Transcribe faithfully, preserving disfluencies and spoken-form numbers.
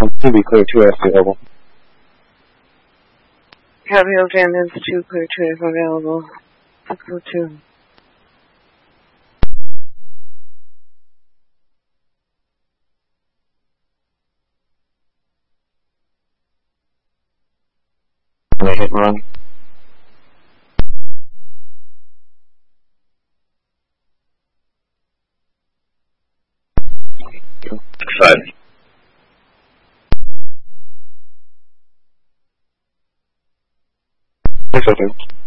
To be clear, two F available. Copy, Alexander, two clear, two F available. six oh two. I hit and run. Excited. Six oh two.